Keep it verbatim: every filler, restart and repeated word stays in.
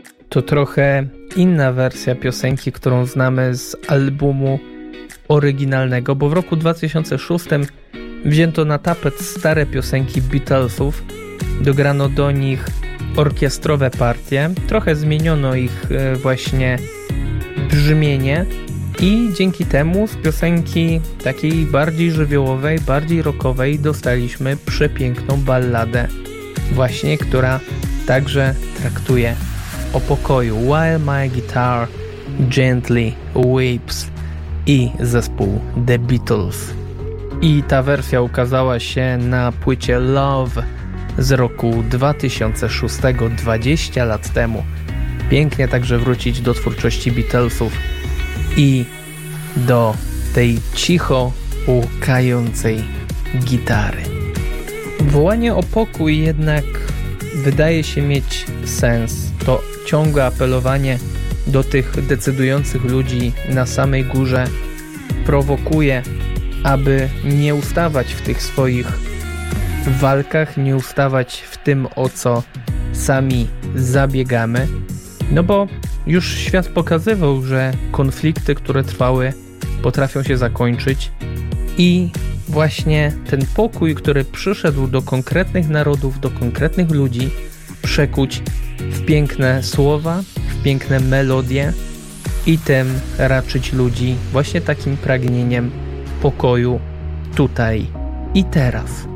To trochę inna wersja piosenki, którą znamy z albumu oryginalnego, bo w roku dwa tysiące szóstym wzięto na tapet stare piosenki Beatlesów, dograno do nich orkiestrowe partie, trochę zmieniono ich właśnie brzmienie i dzięki temu z piosenki takiej bardziej żywiołowej, bardziej rockowej dostaliśmy przepiękną balladę właśnie, która także traktuje o pokoju. While My Guitar Gently Weeps i zespół The Beatles. I ta wersja ukazała się na płycie Love z roku dwa tysiące szóstego, dwadzieścia lat temu. Pięknie także wrócić do twórczości Beatlesów i do tej cicho łkającej gitary. Wołanie o pokój jednak wydaje się mieć sens. To ciągłe apelowanie do tych decydujących ludzi na samej górze prowokuje, aby nie ustawać w tych swoich walkach, nie ustawać w tym, o co sami zabiegamy. No bo już świat pokazywał, że konflikty, które trwały, potrafią się zakończyć i właśnie ten pokój, który przyszedł do konkretnych narodów, do konkretnych ludzi, przekuć w piękne słowa, w piękne melodie i tym raczyć ludzi właśnie takim pragnieniem pokoju tutaj i teraz.